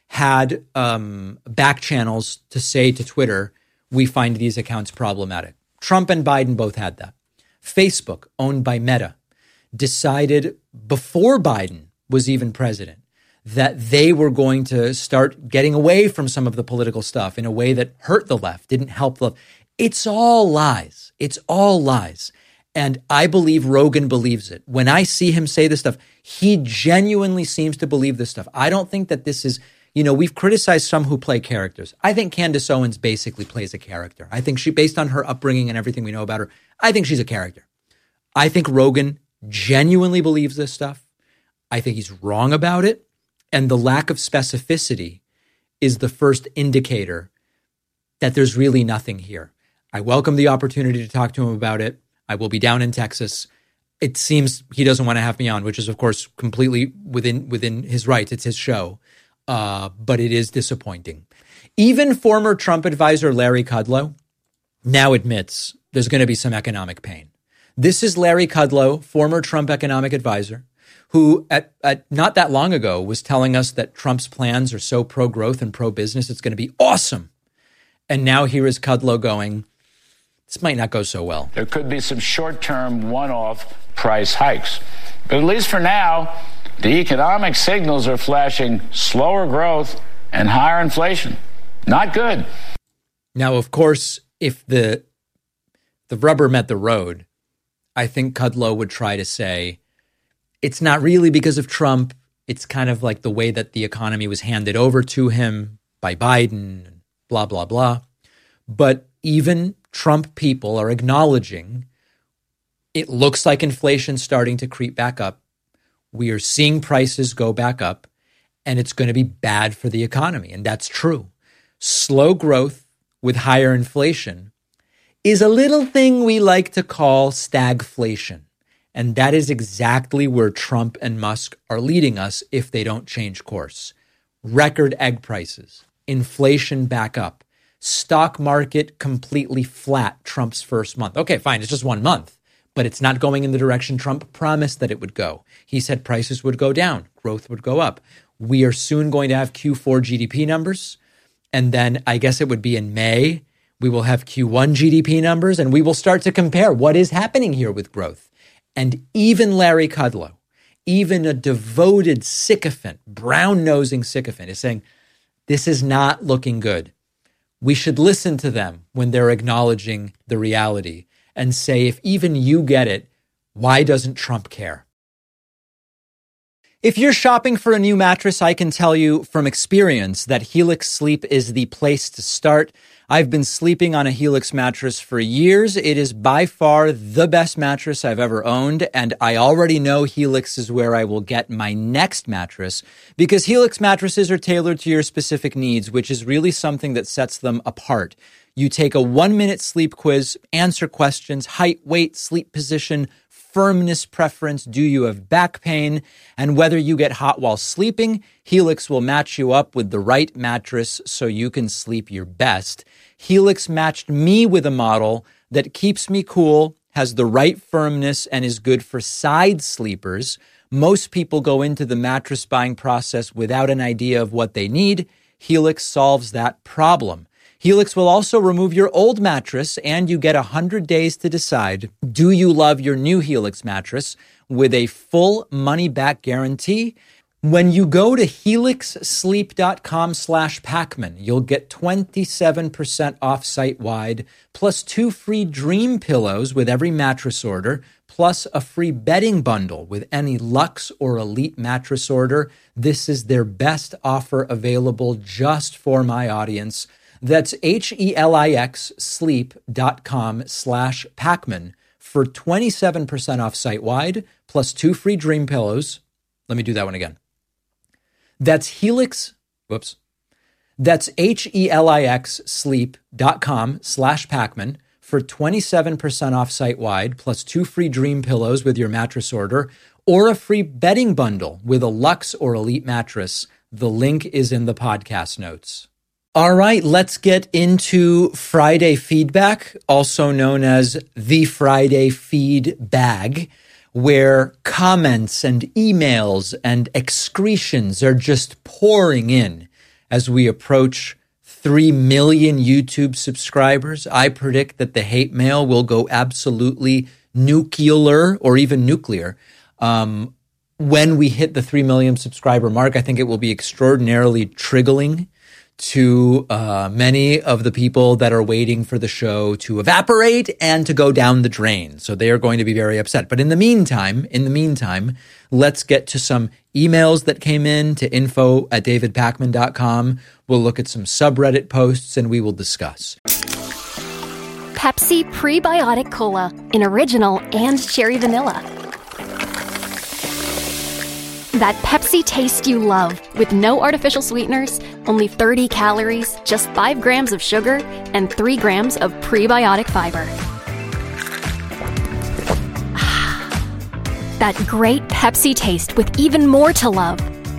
had um, back channels to say to Twitter, we find these accounts problematic. Trump and Biden both had that. Facebook, owned by Meta, decided before Biden was even president that they were going to start getting away from some of the political stuff in a way that hurt the left, didn't help the left. It's all lies. It's all lies. And I believe Rogan believes it. When I see him say this stuff, he genuinely seems to believe this stuff. I don't think that this is, you know, we've criticized some who play characters. I think Candace Owens basically plays a character. I think she, based on her upbringing and everything we know about her, I think she's a character. I think Rogan genuinely believes this stuff. I think he's wrong about it. And the lack of specificity is the first indicator that there's really nothing here. I welcome the opportunity to talk to him about it. I will be down in Texas. It seems he doesn't want to have me on, which is, of course, completely within within his rights. It's his show. Uh, but it is disappointing. Even former Trump advisor Larry Kudlow now admits there's going to be some economic pain. This is Larry Kudlow, former Trump economic advisor, who at, at not that long ago was telling us that Trump's plans are so pro-growth and pro-business, it's going to be awesome. And now here is Kudlow going, this might not go so well. There could be some short-term one-off price hikes. But at least for now, the economic signals are flashing slower growth and higher inflation. Not good. Now, of course, if the the rubber met the road, I think Kudlow would try to say, it's not really because of Trump. It's kind of like the way that the economy was handed over to him by Biden, blah, blah, blah. But even Trump people are acknowledging it looks like inflation's starting to creep back up. We are seeing prices go back up, and it's going to be bad for the economy. And that's true. Slow growth with higher inflation is a little thing we like to call stagflation. And that is exactly where Trump and Musk are leading us if they don't change course. Record egg prices, inflation back up, stock market completely flat Trump's first month. Okay, fine, it's just one month, but it's not going in the direction Trump promised that it would go. He said prices would go down, growth would go up. We are soon going to have Q four G D P numbers, and then I guess it would be in May, we will have Q one G D P numbers, and we will start to compare what is happening here with growth. And even Larry Kudlow, even a devoted sycophant, brown-nosing sycophant, is saying, this is not looking good. We should listen to them when they're acknowledging the reality and say, if even you get it, why doesn't Trump care? If you're shopping for a new mattress, I can tell you from experience that Helix Sleep is the place to start. I've been sleeping on a Helix mattress for years. It is by far the best mattress I've ever owned, and I already know Helix is where I will get my next mattress because Helix mattresses are tailored to your specific needs, which is really something that sets them apart. You take a one-minute sleep quiz, answer questions, height, weight, sleep position, firmness preference, do you have back pain, and whether you get hot while sleeping, Helix will match you up with the right mattress so you can sleep your best. Helix matched me with a model that keeps me cool, has the right firmness, and is good for side sleepers. Most people go into the mattress buying process without an idea of what they need. Helix solves that problem. Helix will also remove your old mattress, and you get one hundred days to decide, do you love your new Helix mattress with a full money-back guarantee? When you go to helixsleep.com slash Pacman, you'll get twenty-seven percent off site-wide, plus two free dream pillows with every mattress order, plus a free bedding bundle with any Luxe or Elite mattress order. This is their best offer available just for my audience. That's H-E-L-I-X sleep.com slash Pacman for twenty-seven percent off site-wide, plus two free dream pillows. Let me do that one again. That's Helix, whoops. That's H-E-L-I-X sleep.com slash Pacman for twenty-seven percent off site-wide, plus two free dream pillows with your mattress order, or a free bedding bundle with a Luxe or Elite mattress. The link is in the podcast notes. All right, let's get into Friday feedback, also known as the Friday feed bag, where comments and emails and excretions are just pouring in as we approach three million YouTube subscribers. I predict that the hate mail will go absolutely nuclear or even nuclear. Um, when we hit the three million subscriber mark, I think it will be extraordinarily triggering to uh, many of the people that are waiting for the show to evaporate and to go down the drain. So they are going to be very upset. But in the meantime, in the meantime, let's get to some emails that came in to info at david pacman dot com. We'll look at some subreddit posts and we will discuss. Pepsi Prebiotic Cola in original and cherry vanilla. That Pepsi taste you love with no artificial sweeteners, only thirty calories, just five grams of sugar, and three grams of prebiotic fiber. That great Pepsi taste with even more to love.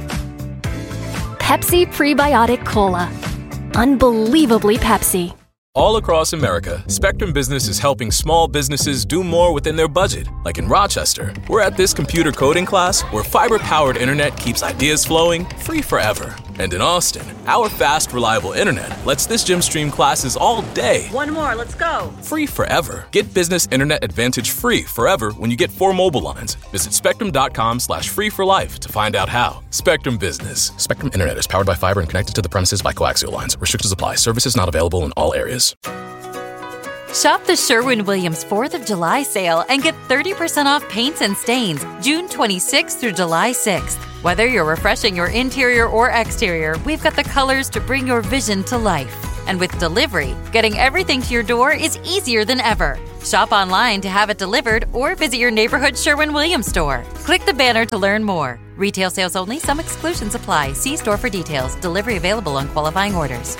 Pepsi Prebiotic Cola. Unbelievably Pepsi. All across America, Spectrum Business is helping small businesses do more within their budget. Like in Rochester, we're at this computer coding class where fiber-powered internet keeps ideas flowing free forever. And in Austin, our fast, reliable internet lets this gym stream classes all day. One more, let's go. Free forever. Get Business Internet Advantage free forever when you get four mobile lines. Visit spectrum.com slash free for life to find out how. Spectrum Business. Spectrum Internet is powered by fiber and connected to the premises by coaxial lines. Restrictions apply. Services not available in all areas. Shop the Sherwin-Williams fourth of July sale and get thirty percent off paints and stains June twenty-sixth through July sixth. Whether you're refreshing your interior or exterior, we've got the colors to bring your vision to life. And with delivery, getting everything to your door is easier than ever. Shop online to have it delivered or visit your neighborhood Sherwin-Williams store. Click the banner to learn more. Retail sales only. Some exclusions apply. See store for details. Delivery available on qualifying orders.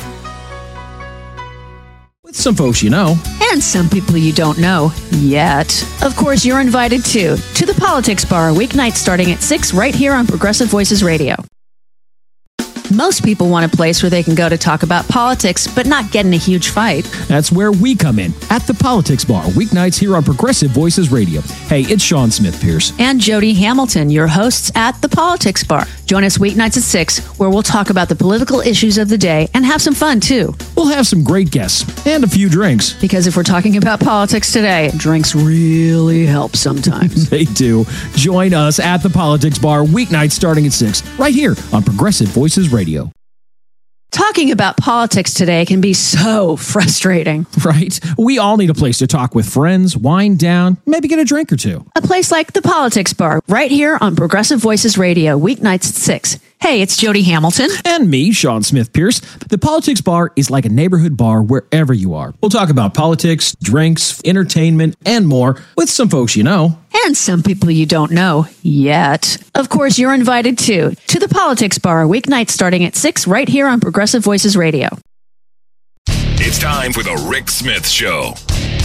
With some folks you know. And some people you don't know yet. Of course, you're invited too to the Politics Bar, weeknights starting at six right here on Progressive Voices Radio. Most people want a place where they can go to talk about politics, but not get in a huge fight. That's where we come in, at the Politics Bar, weeknights here on Progressive Voices Radio. Hey, it's Sean Smith Pierce. And Jody Hamilton, your hosts at the Politics Bar. Join us weeknights at six, where we'll talk about the political issues of the day and have some fun, too. We'll have some great guests and a few drinks. Because if we're talking about politics today, drinks really help sometimes. They do. Join us at the Politics Bar, weeknights starting at six, right here on Progressive Voices Radio. Talking about politics today can be so frustrating. Right? We all need a place to talk with friends, wind down, maybe get a drink or two. A place like the Politics Bar, right here on Progressive Voices Radio, weeknights at six. Hey, it's Jody Hamilton. And me, Sean Smith Pierce. The Politics Bar is like a neighborhood bar wherever you are. We'll talk about politics, drinks, entertainment, and more with some folks you know. And some people you don't know yet. Of course, you're invited too to the Politics Bar, weeknights starting at six right here on Progressive Voices Radio. It's time for the Rick Smith Show.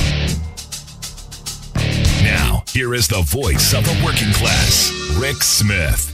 Now, here is the voice of the working class, Rick Smith.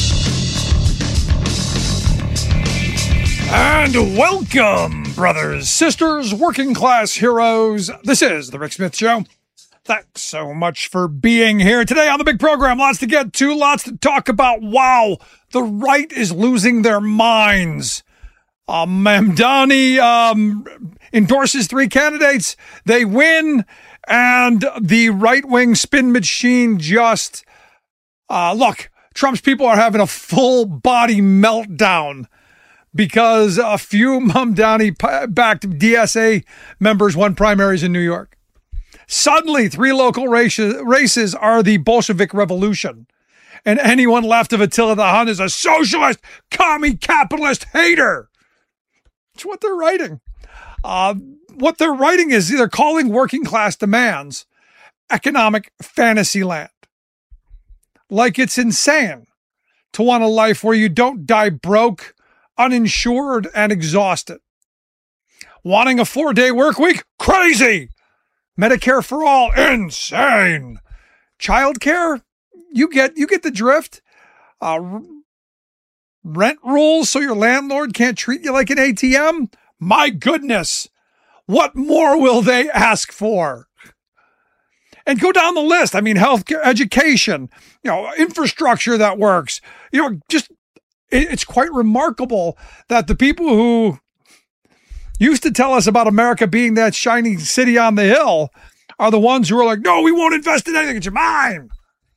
And welcome, brothers, sisters, working class heroes. This is the Rick Smith Show. Thanks so much for being here today on the big program. Lots to get to, lots to talk about. Wow, the right is losing their minds. Uh, Mamdani um, endorses three candidates. They win, and the right-wing spin machine just... Uh, look, Trump's people are having a full-body meltdown because a few Mamdani-backed D S A members won primaries in New York. Suddenly, three local races, races are the Bolshevik Revolution. And anyone left of Attila the Hun is a socialist, commie, capitalist hater. That's what they're writing. Uh, what they're writing is they're calling working class demands economic fantasy land. Like it's insane to want a life where you don't die broke, uninsured, and exhausted. Wanting a four-day work week? Crazy! Medicare for all? Insane! Childcare? You get you get the drift. Uh, rent rules so your landlord can't treat you like an A T M? My goodness! What more will they ask for? And go down the list. I mean, healthcare, education, you know, infrastructure that works. You know, just it's quite remarkable that the people who used to tell us about America being that shining city on the hill are the ones who are like, no, we won't invest in anything. It's mine.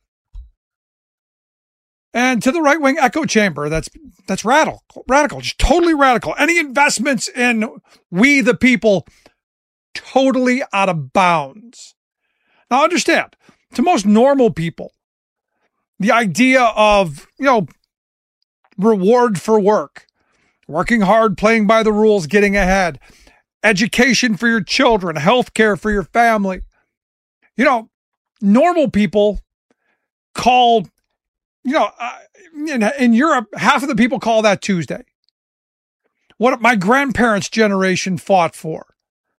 And to the right-wing echo chamber, that's that's radical, radical, just totally radical. Any investments in we the people, totally out of bounds. Now understand, to most normal people, the idea of, you know, reward for work, working hard, playing by the rules, getting ahead, education for your children, health care for your family. You know, normal people call, you know, uh, in, in Europe, half of the people call that Tuesday. What my grandparents' generation fought for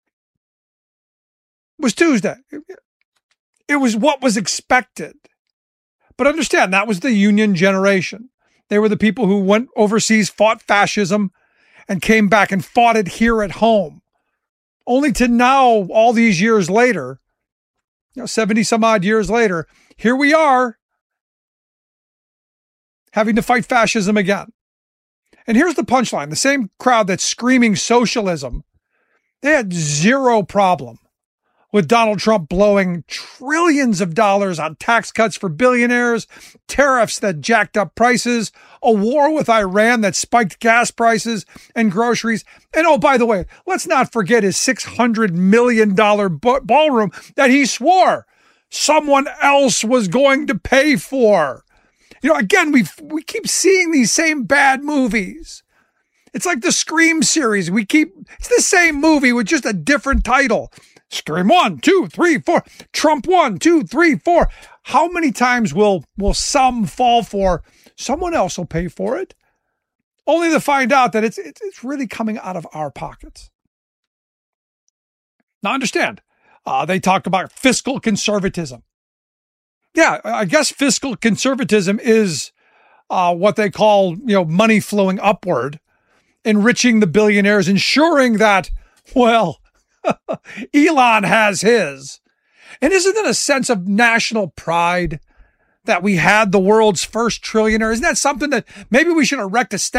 was Tuesday. It was what was expected. But understand, that was the Union generation. They were the people who went overseas, fought fascism, and came back and fought it here at home. Only to now, all these years later, you know, seventy some odd years later, here we are having to fight fascism again. And here's the punchline. The same crowd that's screaming socialism, they had zero problem with Donald Trump blowing trillions of dollars on tax cuts for billionaires, tariffs that jacked up prices, a war with Iran that spiked gas prices and groceries. And oh, by the way, let's not forget his six hundred million dollars ballroom that he swore someone else was going to pay for. You know, again, we we keep seeing these same bad movies. It's like the Scream series. We keep, it's the same movie with just a different title. Scream one, two, three, four. Trump one, two, three, four. How many times will will some fall for someone else will pay for it? Only to find out that it's it's, it's really coming out of our pockets. Now understand, uh, they talked about fiscal conservatism. Yeah, I guess fiscal conservatism is uh, what they call, you know, money flowing upward, enriching the billionaires, ensuring that, well, Elon has his. And isn't it a sense of national pride that we had the world's first trillionaire? Isn't that something that maybe we should erect a statue